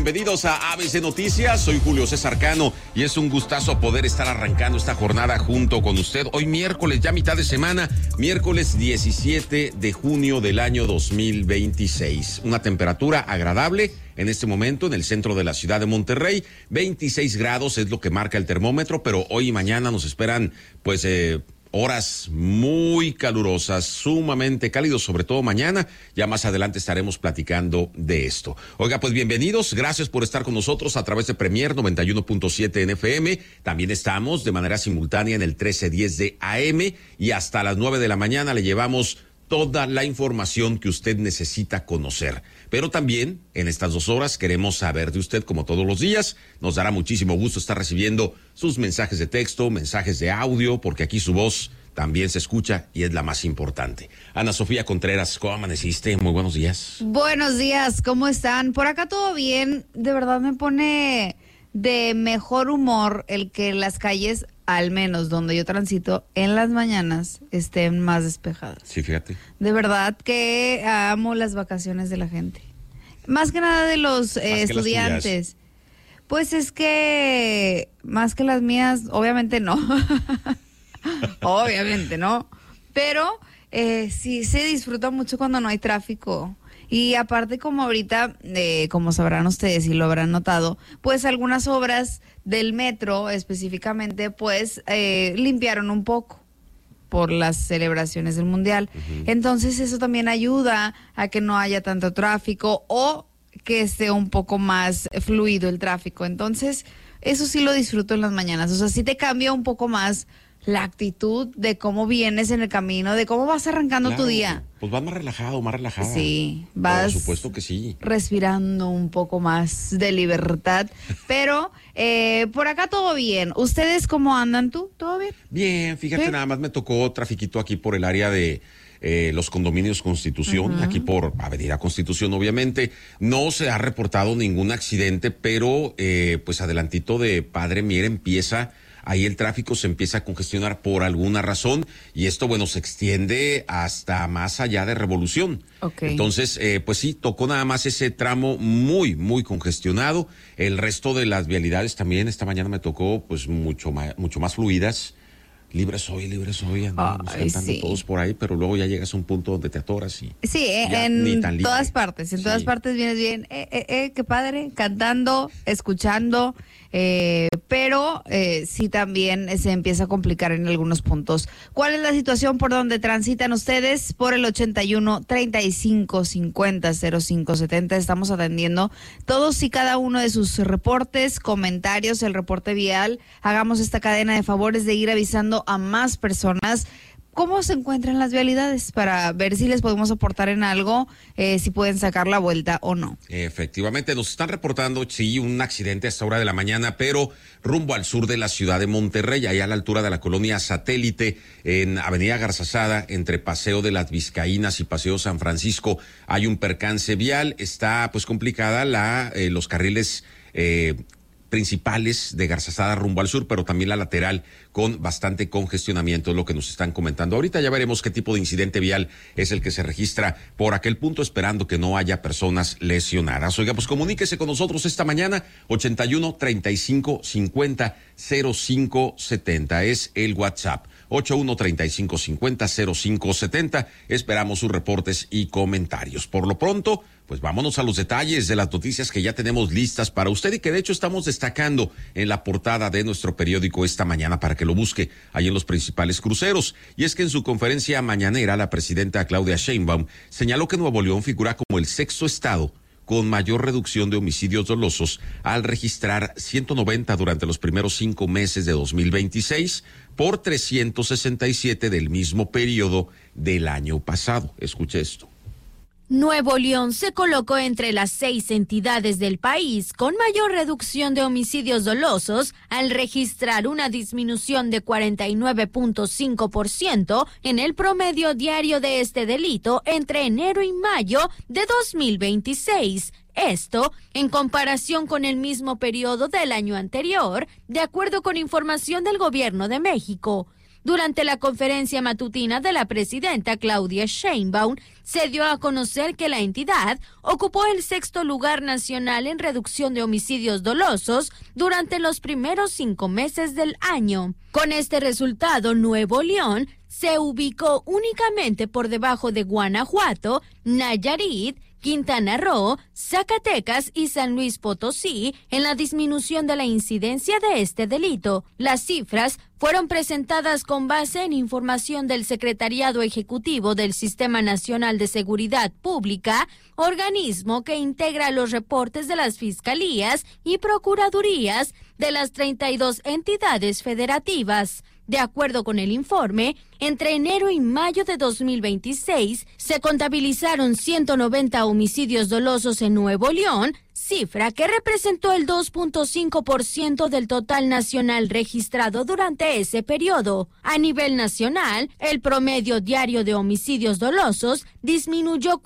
bienvenidos a ABC Noticias. Soy Julio César Cano y es un gustazo poder estar arrancando esta jornada junto con usted. Hoy miércoles, ya mitad de semana, miércoles 17 de junio del año 2026. Una temperatura agradable en este momento en el centro de la ciudad de Monterrey. 26 grados es lo que marca el termómetro, pero hoy y mañana nos esperan horas muy calurosas, sumamente cálidos, sobre todo mañana. Ya más adelante estaremos platicando de esto. Oiga, pues bienvenidos, gracias por estar con nosotros a través de Premier 91.7 en FM. También estamos de manera simultánea en el 1310 de AM y hasta las 9 de la mañana le llevamos toda la información que usted necesita conocer. Pero también en estas 2 horas queremos saber de usted como todos los días. Nos dará muchísimo gusto estar recibiendo sus mensajes de texto, mensajes de audio, porque aquí su voz también se escucha y es la más importante. Ana Sofía Contreras, ¿cómo amaneciste? Muy buenos días. Buenos días, ¿cómo están? Por acá todo bien. De verdad me pone de mejor humor el que las calles, al menos donde yo transito, en las mañanas estén más despejadas. Sí, fíjate. De verdad que amo las vacaciones de la gente. Más que nada de los estudiantes. Pues es que más que las mías, obviamente no. Obviamente no. Pero sí se disfruta mucho cuando no hay tráfico. Y aparte, como ahorita, como sabrán ustedes y lo habrán notado, pues algunas obras del metro específicamente, pues limpiaron un poco por las celebraciones del Mundial. Uh-huh. Entonces eso también ayuda a que no haya tanto tráfico o que esté un poco más fluido el tráfico. Entonces eso sí lo disfruto en las mañanas. O sea, sí te cambia un poco más la actitud de cómo vienes en el camino, de cómo vas arrancando tu día. Pues vas más relajado, más relajada. Sí, vas. Por supuesto que sí. Respirando un poco más de libertad. Pero por acá todo bien. ¿Ustedes cómo andan tú? ¿Todo bien? Bien, fíjate, nada más me tocó trafiquito aquí por el área de los condominios Constitución, aquí por Avenida Constitución, obviamente. No se ha reportado ningún accidente, pero pues adelantito de Padre Mier empieza. Ahí el tráfico se empieza a congestionar por alguna razón y esto, bueno, se extiende hasta más allá de Revolución. Okay. Entonces, pues sí, tocó nada más ese tramo muy, muy congestionado. El resto de las vialidades también esta mañana me tocó pues mucho más fluidas. Libre soy, andamos cantando todos por ahí, pero luego ya llegas a un punto donde te atoras y sí, en todas partes, todas partes vienes bien, qué padre, cantando, escuchando, pero sí también se empieza a complicar en algunos puntos. ¿Cuál es la situación por donde transitan ustedes? Por el 81-35-50-0570 estamos atendiendo todos y cada uno de sus reportes, comentarios, el reporte vial. Hagamos esta cadena de favores de ir avisando a más personas cómo se encuentran las vialidades para ver si les podemos aportar en algo, si pueden sacar la vuelta o no. Efectivamente, nos están reportando, sí, un accidente a esta hora de la mañana, pero rumbo al sur de la ciudad de Monterrey, allá a la altura de la colonia Satélite, en Avenida Garzazada, entre Paseo de las Vizcaínas y Paseo San Francisco, hay un percance vial, está pues complicada los carriles principales de Garzazada rumbo al sur, pero también la lateral con bastante congestionamiento, es lo que nos están comentando. Ahorita ya veremos qué tipo de incidente vial es el que se registra por aquel punto, esperando que no haya personas lesionadas. Oiga, pues comuníquese con nosotros esta mañana, 81-35-50-0570, es el WhatsApp. 81-35-50-0570. Esperamos sus reportes y comentarios. Por lo pronto, pues vámonos a los detalles de las noticias que ya tenemos listas para usted y que de hecho estamos destacando en la portada de nuestro periódico esta mañana para que lo busque ahí en los principales cruceros. Y es que en su conferencia mañanera, la presidenta Claudia Sheinbaum señaló que Nuevo León figura como el 6º estado con mayor reducción de homicidios dolosos al registrar 190 durante los primeros 5 meses de 2026 por 367 del mismo periodo del año pasado. Escuche esto. Nuevo León se colocó entre las 6 entidades del país con mayor reducción de homicidios dolosos al registrar una disminución de 49.5% en el promedio diario de este delito entre enero y mayo de 2026. Esto en comparación con el mismo periodo del año anterior, de acuerdo con información del Gobierno de México. Durante la conferencia matutina de la presidenta Claudia Sheinbaum, se dio a conocer que la entidad ocupó el 6º lugar nacional en reducción de homicidios dolosos durante los primeros 5 meses del año. Con este resultado, Nuevo León se ubicó únicamente por debajo de Guanajuato, Nayarit, Quintana Roo, Zacatecas y San Luis Potosí en la disminución de la incidencia de este delito. Las cifras fueron presentadas con base en información del Secretariado Ejecutivo del Sistema Nacional de Seguridad Pública, organismo que integra los reportes de las fiscalías y procuradurías de las 32 entidades federativas. De acuerdo con el informe, entre enero y mayo de 2026 se contabilizaron 190 homicidios dolosos en Nuevo León, cifra que representó el 2.5% del total nacional registrado durante ese periodo. A nivel nacional, el promedio diario de homicidios dolosos disminuyó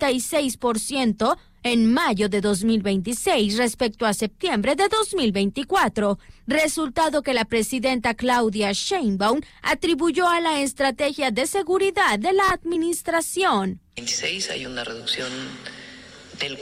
46% en mayo de 2026 respecto a septiembre de 2024, resultado que la presidenta Claudia Sheinbaum atribuyó a la estrategia de seguridad de la administración. En 2026 hay una reducción del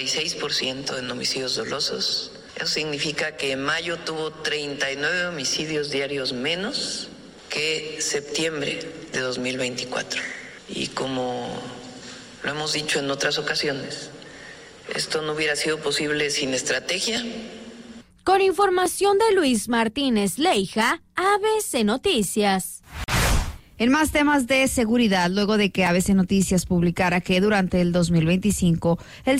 46% en homicidios dolosos. Eso significa que mayo tuvo 39 homicidios diarios menos que septiembre de 2024. Y como lo hemos dicho en otras ocasiones, esto no hubiera sido posible sin estrategia. Con información de Luis Martínez Leija, ABC Noticias. En más temas de seguridad, luego de que ABC Noticias publicara que durante el 2025 el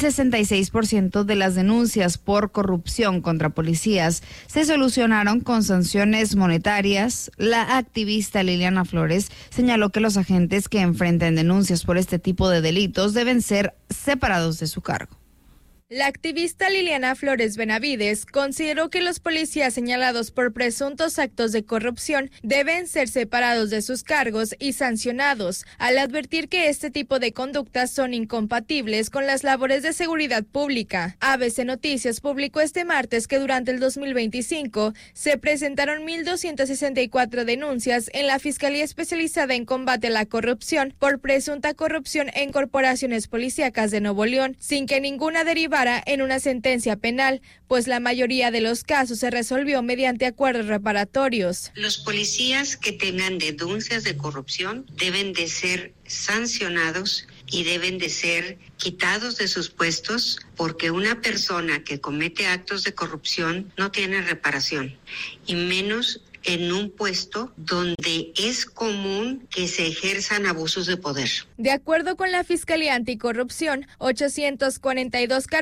66% de las denuncias por corrupción contra policías se solucionaron con sanciones monetarias, la activista Liliana Flores señaló que los agentes que enfrenten denuncias por este tipo de delitos deben ser separados de su cargo. La activista Liliana Flores Benavides consideró que los policías señalados por presuntos actos de corrupción deben ser separados de sus cargos y sancionados, al advertir que este tipo de conductas son incompatibles con las labores de seguridad pública. ABC Noticias publicó este martes que durante el 2025 se presentaron 1,264 denuncias en la Fiscalía Especializada en Combate a la Corrupción por presunta corrupción en corporaciones policíacas de Nuevo León, sin que ninguna derivara en una sentencia penal, pues la mayoría de los casos se resolvió mediante acuerdos reparatorios. Los policías que tengan denuncias de corrupción deben de ser sancionados y deben de ser quitados de sus puestos, porque una persona que comete actos de corrupción no tiene reparación, y menos en un puesto donde es común que se ejerzan abusos de poder. De acuerdo con la Fiscalía Anticorrupción, 842